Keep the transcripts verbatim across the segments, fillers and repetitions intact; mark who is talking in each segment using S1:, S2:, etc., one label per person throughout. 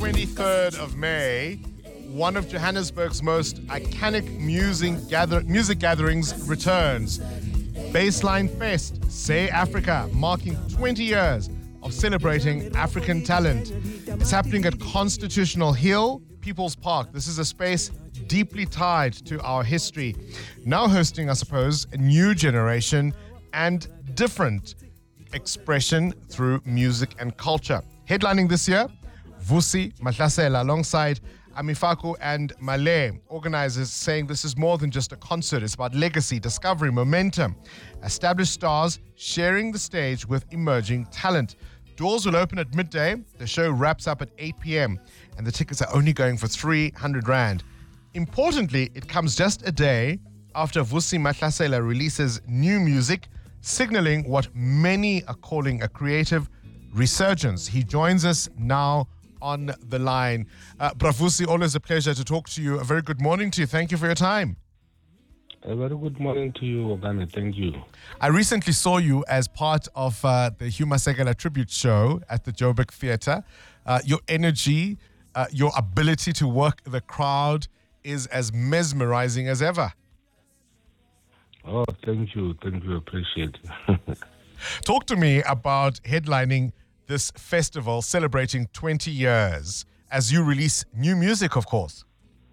S1: twenty-third of May, one of Johannesburg's most iconic music, gather- music gatherings returns. Baseline Fest, Say Africa, marking twenty years of celebrating African talent. It's happening at Constitutional Hill, People's Park. This is a space deeply tied to our history. Now hosting, I suppose, a new generation and different expression through music and culture. Headlining this year, Vusi Mahlasela alongside Amifaku and Malé. Organizers saying this is more than just a concert. It's about legacy, discovery, momentum. Established stars sharing the stage with emerging talent. Doors will open at midday. The show wraps up at eight p.m. and the tickets are only going for three hundred rand. Importantly, it comes just a day after Vusi Mahlasela releases new music, signaling what many are calling a creative resurgence. He joins us now on the line. Uh, Bravusi, always a pleasure to talk to you. A very good morning to you. Thank you for your time.
S2: A very good morning to you, Ogane. Thank you.
S1: I recently saw you as part of uh, the Hugh Masekela tribute show at the Joburg Theatre. Uh, your energy, uh, your ability to work the crowd is as mesmerizing as ever.
S2: Oh, thank you. Thank you. Appreciate it.
S1: Talk to me about headlining this festival celebrating twenty years as you release new music, of course.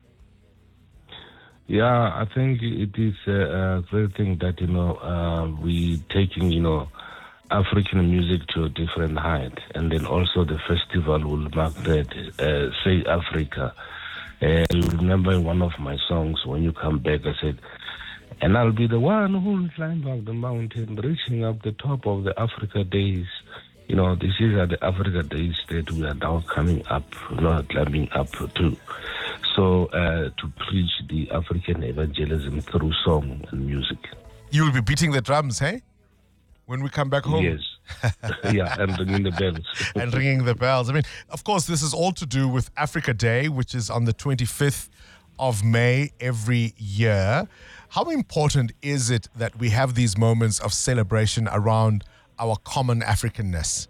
S2: Yeah, I think it is a, a great thing that, you know, uh, we taking, you know, African music to a different height. And then also the festival will mark that, uh, Say Africa. Uh, you remember in one of my songs, when you come back, I said, and I'll be the one who will climb up the mountain, reaching up the top of the Africa days. You know, this is at the Africa days that we are now coming up, not climbing up to. So, uh, to preach the African evangelism through song and music.
S1: You will be beating the drums, hey? When we come back home?
S2: Yes. Yeah, and ringing the bells.
S1: and ringing the bells. I mean, of course, this is all to do with Africa Day, which is on the twenty-fifth of May every year. How important is it that we have these moments of celebration around our common Africanness?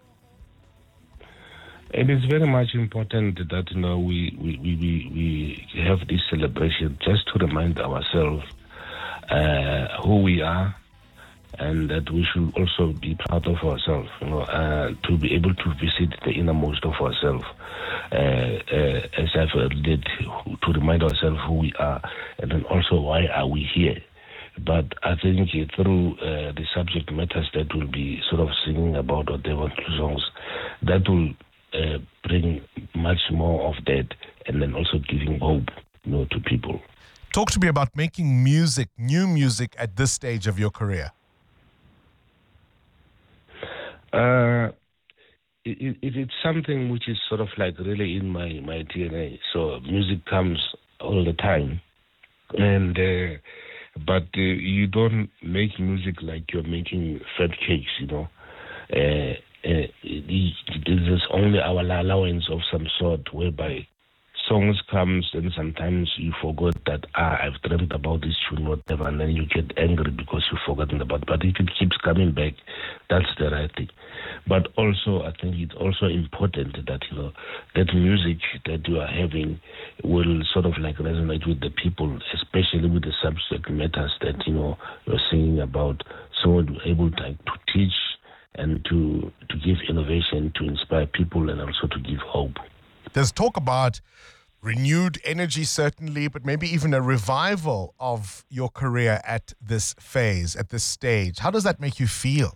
S2: It is very much important that, you know, we, we, we, we, we have this celebration just to remind ourselves uh, who we are, and that we should also be proud of ourselves, you know, uh, to be able to visit the innermost of ourselves, uh, uh, as I've alluded, to remind ourselves who we are, and then also why are we here. But I think through uh, the subject matters that we'll be sort of singing about, or the songs, that will uh, bring much more of that, and then also giving hope, you know, to people.
S1: Talk to me about making music, new music, at this stage of your career.
S2: Uh, it, it, it's something which is sort of like really in my, my D N A. So music comes all the time, and uh, but uh, you don't make music like you're making fat cakes, you know. Uh, uh, it, it is only our allowance of some sort, whereby songs comes and sometimes you forgot that, ah, I've dreamt about this tune, whatever, and then you get angry because you've forgotten about it. But if it keeps coming back, that's the right thing. But also, I think it's also important that, you know, that music that you are having will sort of like resonate with the people, especially with the subject matters that, you know, you're singing about, so you're able to, to teach and to, to give innovation, to inspire people, and also to give hope.
S1: There's talk about renewed energy, certainly, but maybe even a revival of your career at this phase, at this stage. How does that make you feel?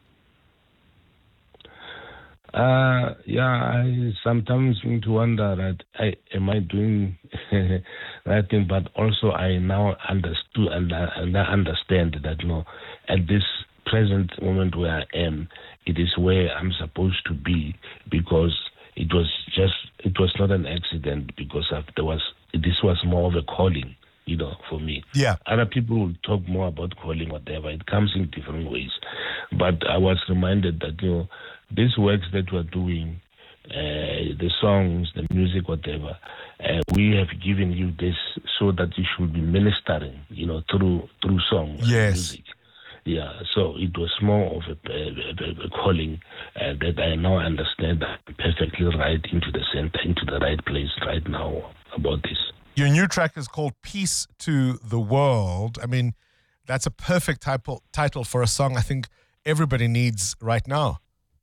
S2: Uh, yeah, I sometimes seem to wonder that I am I doing right thing, but also I now understood and, and I understand that, you know, at this present moment where I am, it is where I'm supposed to be, because it was just, it was not an accident, because of, there was, this was more of a calling, you know, for me.
S1: Yeah.
S2: Other people will talk more about calling, whatever. It comes in different ways. But I was reminded that, you know, these works that we're doing, uh, the songs, the music, whatever, uh, we have given you this so that you should be ministering, you know, through through songs,
S1: yes.
S2: music. Yeah, so it was more of a, a, a calling uh, that I now understand that I'm perfectly right into the center, into the right place right now about this.
S1: Your new track is called Peace to the World. I mean, that's a perfect title title for a song I think everybody needs right now.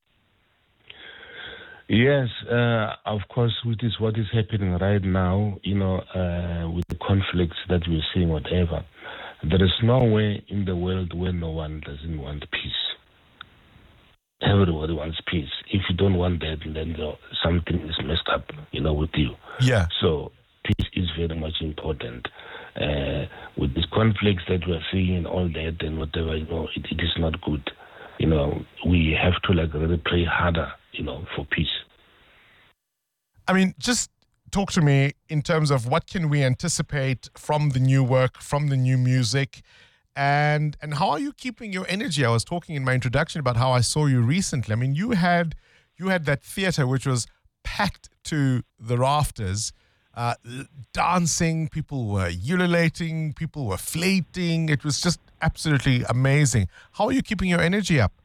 S2: Yes, uh, of course, which is what is happening right now, you know, uh, with the conflicts that we're seeing, whatever. There is nowhere in the world where no one doesn't want peace. Everybody wants peace. If you don't want that, then you know, something is messed up, you know, with you.
S1: Yeah.
S2: So peace is very much important. Uh, with these conflicts that we're seeing and all that and whatever, you know, it, it is not good. You know, we have to like really pray harder, you know, for peace.
S1: I mean, just talk to me in terms of what can we anticipate from the new work, from the new music, and and how are you keeping your energy? I was talking in my introduction about how I saw you recently. I mean, you had you had that theater which was packed to the rafters, uh, dancing. People were ululating, people were flating. It was just absolutely amazing. How are you keeping your energy up?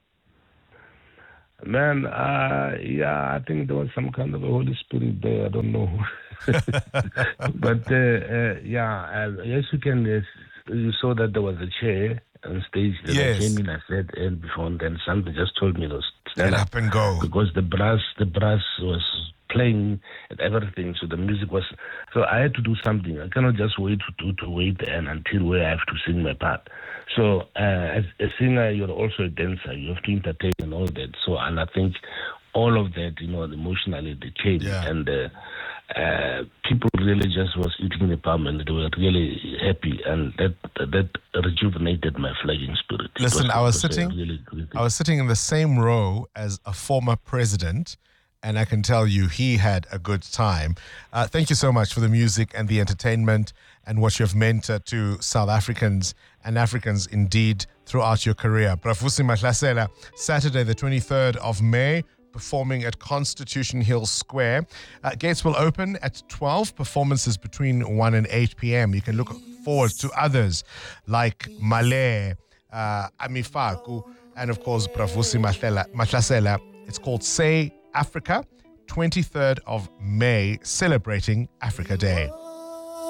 S2: Man, uh, yeah, I think there was some kind of a Holy Spirit there. I don't know. But, uh, uh, yeah, uh, yes, you can. Yes, you saw that there was a chair on stage. That
S1: Yes.
S2: I came in, I said, and before, and then somebody just told me to stand
S1: Get
S2: up.
S1: up and go.
S2: Because the brass, the brass was playing and everything, so the music was. So I had to do something. I cannot just wait to do to wait and until where I have to sing my part. So uh, as a singer, you're also a dancer. You have to entertain and all that. So and I think all of that, you know, emotionally they came
S1: Yeah.
S2: and. Uh, uh, people really just was eating the palm and they were really happy, and that that rejuvenated my flagging spirit. It
S1: Listen, I was
S2: it a
S1: sitting,
S2: really great thing.
S1: I was sitting in the same row as a former president, and I can tell you he had a good time. Uh, thank you so much for the music and the entertainment and what you've meant uh, to South Africans and Africans indeed throughout your career. Pravusi Mahlasela, Saturday the twenty-third of May, performing at Constitution Hill Square. Uh, gates will open at twelve, performances between one and eight p.m. You can look forward to others like Male, uh, Amifaku, and of course Pravusi Mahlasela. It's called Say Africa, twenty-third of May, celebrating Africa Day.